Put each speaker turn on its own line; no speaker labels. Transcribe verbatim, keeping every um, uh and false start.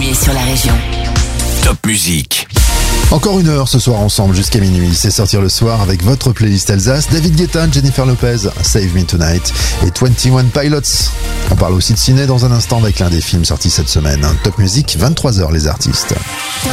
continuer sur la région.
Top Musique.
Encore une heure ce soir ensemble jusqu'à minuit. C'est sortir le soir avec votre playlist Alsace. David Guetta, Jennifer Lopez, Save Me Tonight et vingt et un Pilots. On parle aussi de ciné dans un instant avec l'un des films sortis cette semaine. Top Musique, vingt-trois heures les artistes.